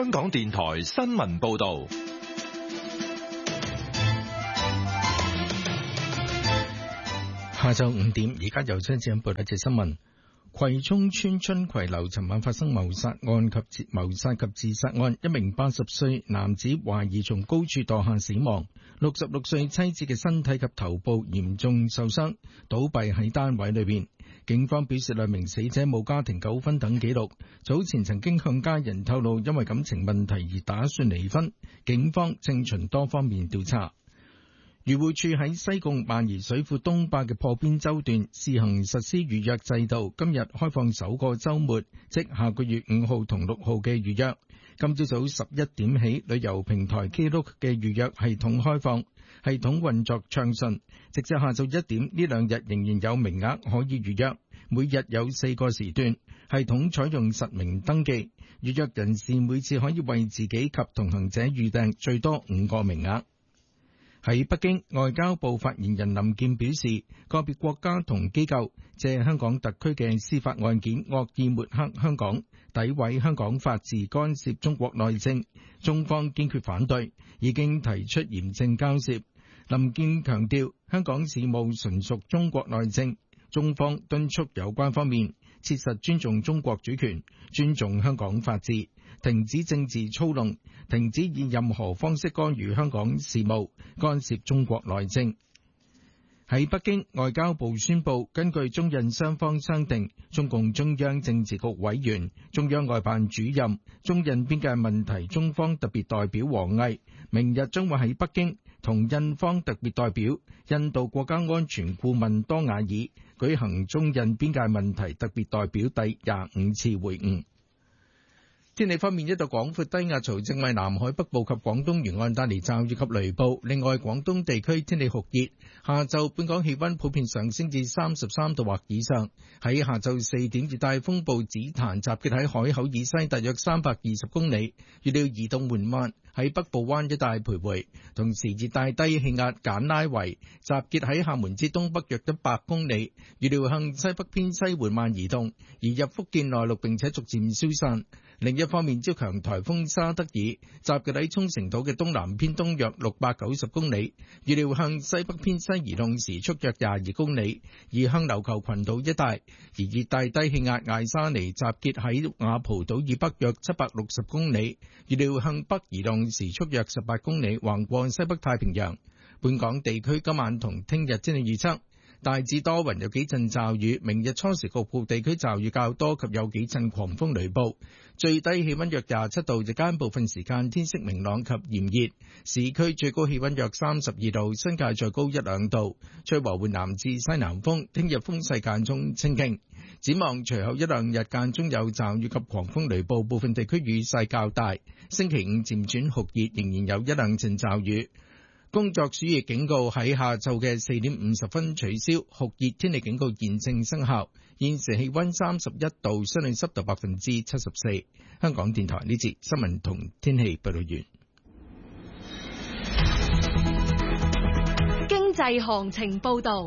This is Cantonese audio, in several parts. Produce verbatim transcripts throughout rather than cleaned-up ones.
香港電台新聞報道。 下晝五點，而家由張子欣報一節新聞。葵涌村春葵樓尋晚發生謀殺案及謀殺及自殺案，一名八十歲男子懷疑從高處墮下死亡，六十六歲妻子嘅身體及頭部嚴重受傷，倒斃喺單位裏邊。警方表示兩名死者冇家庭糾紛等記錄，早前曾經向家人透露因為感情問題而打算離婚，警方正循多方面調查。漁護署喺西貢萬宜水庫東壩嘅破邊洲段試行實施預約制度，今日開放首個週末，即下個月五號同六號嘅預約。今朝早十一點起，旅遊平台 Klook 嘅預約系統開放，系統運作暢順，直至下晝一點，呢兩日仍然有名額可以預約，每日有四個時段，系統採用實名登記，預約人士每次可以為自己及同行者預訂最多五個名額。喺北京，外交部發言人林健表示，個別國家同機構借香港特區嘅司法案件惡意抹黑香港，詆毀香港法治，干涉中國內政，中方堅決反對，已經提出嚴正交涉。林健強調，香港事務純屬中國內政，中方敦促有關方面切實尊重中國主權，尊重香港法治，停止政治操弄，停止以任何方式干預香港事務，干涉中國內政。喺北京，外交部宣布，根據中印雙方商定，中共中央政治局委員、中央外辦主任、中印邊界問題中方特別代表王毅，明日將會喺北京同印方特別代表、印度國家安全顧問多瓦爾舉行中印邊界問題特別代表第廿五次會晤。天氣方面，一道廣闊低壓槽正為南海北部及廣東沿岸帶嚟驟雨及雷暴。另外，廣東地區天氣酷熱，下晝本港氣溫普遍上升至三十三度或以上。喺下晝四點，熱帶風暴紫檀集結喺海口以西大約三百二十公里，預料移動緩慢，喺北部灣一帶徘徊。同時，熱帶低氣壓簡拉維集結喺廈門之東北約一百公里，預料向西北偏西緩慢移動，移入福建內陸並且逐漸消散。另一方面，超強颱風沙德爾集結喺沖繩島嘅東南偏東約六百九十公里，預料向西北偏西移動，時速約廿二公里，移向琉球群島一帶。而熱帶低氣壓艾沙尼集結喺雅蒲島以北約七百六十公里，預料向北移動，時速約十八公里，橫過西北太平洋。本港地區今晚同聽日天氣預測，大致多雲，有幾陣驟雨，明日初時局部地區驟雨較多及有幾陣狂風雷暴，最低氣溫約廿七度，日間部分時間天色明朗及炎熱，市區最高氣溫約三十二度，新界再高一兩度，吹和緩南至西南風，聽日風勢間中清勁。展望隨後一兩日間中有驟雨及狂風雷暴，部分地區雨勢較大，星期五漸轉酷熱，仍然有一兩陣驟雨。工作暑熱警告喺下晝嘅四點五十分取消，酷熱天氣警告現正生效。現時氣溫三十一度，室內濕度百分之七十四。香港電台呢節新聞同天氣報道完。 經濟行情報道。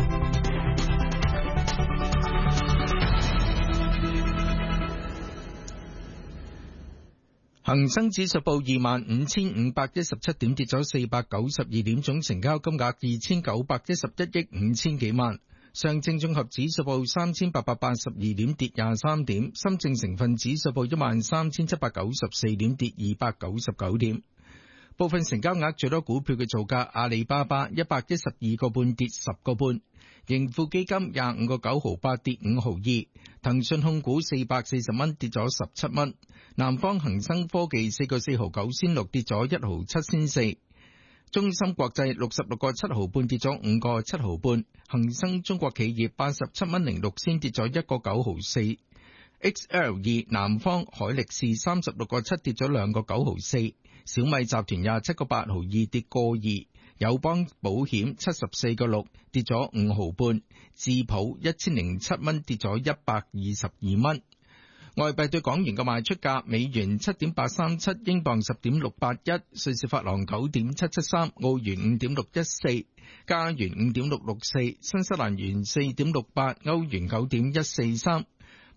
恒生指數報二萬五千五百一十七點，跌咗四百九十二點，總成交金額二千九百一十一億五千幾萬。上證綜合指數報三千八百八十二點，跌廿三點。深證成分指數報一萬三千七百九十四點，跌二百九十九點。部分成交額最多股票嘅造價：阿里巴巴一百一十二個半，跌十個半；盈富基金廿五個九毫八，跌五毫二；騰訊控股四百四十蚊，跌咗十七蚊；南方恒生科技四個四毫九仙六，跌咗一毫七仙四；中芯國際六十六個七毫半，跌咗五個七毫半；恒生中國企業八十七蚊零六仙，跌咗一個九毫四；X L 二南方海力士三十六個七，跌咗兩個九毫四；小米集團廿七個八毫二，跌個二；友邦保險七十四個六，跌咗五毫半；智普一千零七蚊，跌咗一百二十二蚊。外幣對港元嘅賣出價：美元七點八三七，英鎊十點六八一，瑞士法郎九點七七三，澳元五點六一四，加元五點六六四，新西蘭元四點六八，歐元九點一四三。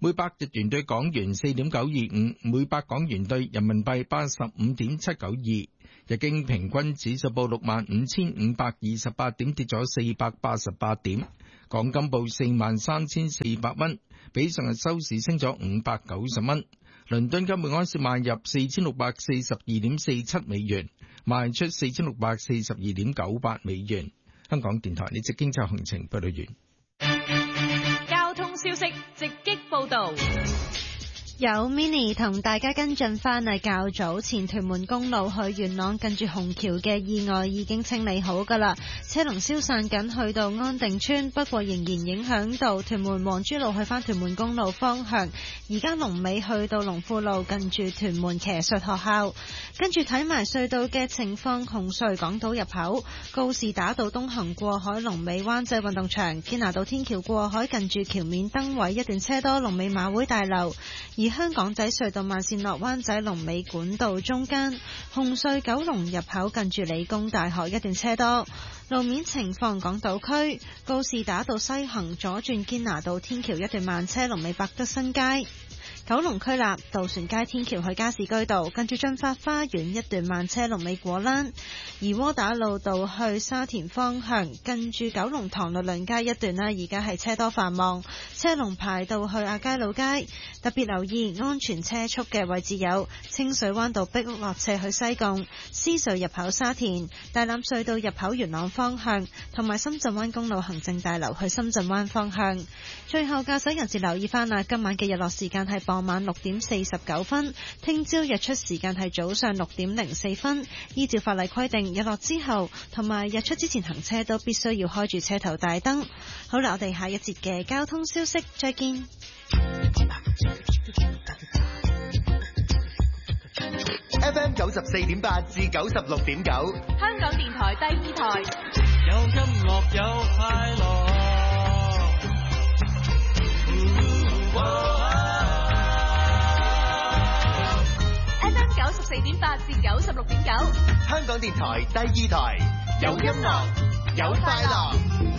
每百日元對港元四點九二五，每百港元對人民幣八十五點七九二。日經平均指數報六萬五千五百二十八點，跌咗四百八十八點。港金報四萬三千四百蚊，比上日收市升咗五百九十蚊。倫敦金每盎司買入四千六百四十二點四七美元，賣出四千六百四十二點九八美元。香港電台呢則經濟行情報道完。 交通消息直擊報道。 有 Mini 同大家跟進返嚟，較早前屯門公路去元朗近住紅橋嘅意外已經清理好㗎啦，車龍消散緊去到安定村，不過仍然影響到屯門黃珠路去返屯門公路方向。而家龍尾去到龍富路近住屯門騎術學校。跟住睇埋隧道嘅情況，紅隧港島入口告士打道東行過海龍尾灣仔運動場，堅拿道天橋過海近住橋面燈位一段車多，龍尾馬會大樓。而香港仔隧道慢線落灣仔龍尾管道中間，紅隧九龍入口近住理工大學一段車多。路面情況，港島區告士打道西行左轉堅拿道天橋一段慢車，龍尾百德新街。九龍區立渡船街天橋去加士居道，跟住進發花園一段慢車龍尾果欄；而窩打老道去沙田方向，跟住九龍塘律倫街一段啦，而家係車多繁忙，車龍排到去亞皆老街。特別留意安全車速嘅位置有清水灣道壁屋落斜去西貢、獅隧入口沙田、大欖隧道入口元朗方向，同埋深圳灣公路行政大樓去深圳灣方向。最後駕駛人士留意翻啦，今晚嘅日落時間係傍晚六點四十九分，聽朝日出時間係早上六點零四分。依照法例規定，日落之後同埋日出之前行車都必須要開住車頭大燈。好啦，我哋下一節嘅交通消息再見。 F M 九十四點八至九十六點九， 香港電台第二台， 有音樂有快樂。 F M 九十四點八至九十六點九， 香港電台第二台，有音樂有快樂。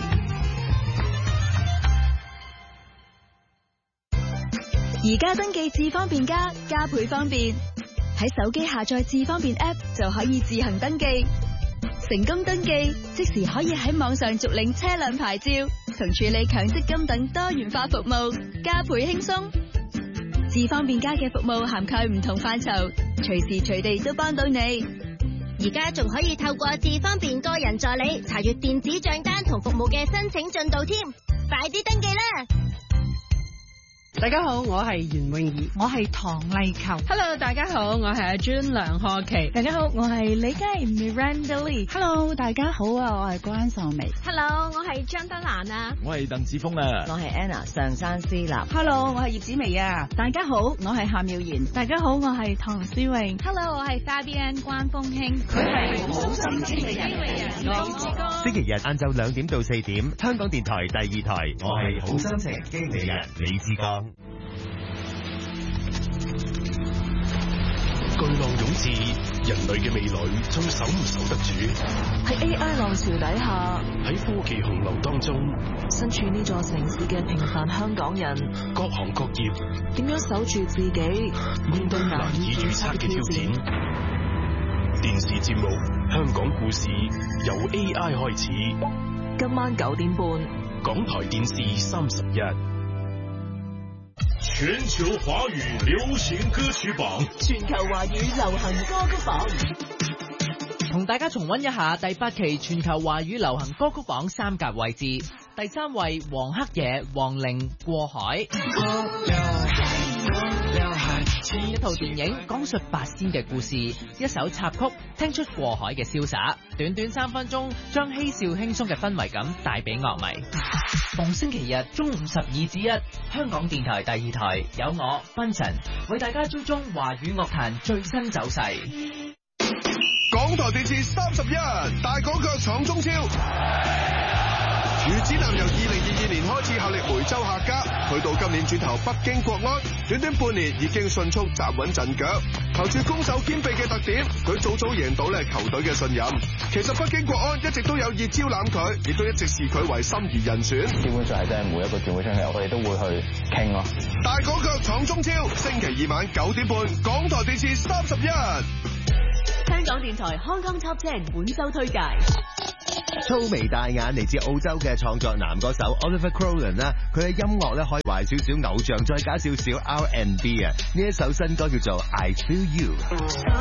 而家登記智方便加，加倍方便。喺手機下載智方便 App 就可以自行登記，成功登記即時可以喺網上續領車輛牌照同處理強積金等多元化服務，加倍輕鬆。智方便加嘅服務涵蓋唔同範疇，隨時隨地都幫到你。 而家仲可以透過智方便個人助理查閱電子賬單同服務嘅申請進度添，快啲登記啦！ 大家好，我係袁詠儀，我係唐麗球。 Hello， 大家好，我係阿 June 梁學琪。 大家好，我係李佳 Miranda Lee。 Hello， 大家好啊，我係關秀薇。 Hello， 我係張德蘭啊。 我係鄧子峰啊。 我係 Anna 上山思立。 Hello， 我係葉子薇啊。 大家好，我係夏妙賢。 大家好，我係唐詩詠。 Hello， 我係 Fabienne 關風興。 佢係好心情嘅人。 星期日晏晝兩點到四點，香港電台第二台，我係好心情經理人李志剛。 巨浪湧至，人類嘅未來仲守唔守得住？ 喺 A I 浪潮底下， 喺科技洪流當中， 身處呢座城市嘅平凡香港人， 各行各業點樣守住自己，面對難以預測嘅挑戰？ 電視節目《香港故事》由 A I 開始， 今晚九點半， 港台電視三十一。 全球華語流行歌曲榜， 全球華語流行歌曲榜， 同大家重溫一下第八期全球華語流行歌曲榜三甲位置。第三位黃黑野、黃玲過海，一套電影講述八仙嘅故事，一首插曲聽出過海嘅瀟灑，短短三分鐘將嬉笑輕鬆嘅氛圍感帶俾樂迷。逢星期日中午十二至一，香港電台第二台有我芬晨為大家追蹤華語樂壇最新走勢。 港台電視三十一大港腳闖中超， 余子南由二零二二年開始效力梅州客家，去到今年轉投北京國安，短短半年已經迅速站穩陣腳。憑住攻守兼備嘅特點，佢早早贏到咧球隊嘅信任。其實北京國安一直都有意招攬佢，亦都一直視佢為心儀人選。 基本上係真係每一個轉會窗口，我哋都會去傾咯。 大港腳闖中超，星期二晚九點半，港台電視三十一。 香港電台康康 Top Ten 本周推介。 粗眉大眼嚟自澳洲嘅創作男歌手 Oliver Crowland 啦，佢嘅音樂咧可以話少少偶像，再加少少 R and B 啊！呢一首新歌叫做 I Feel You。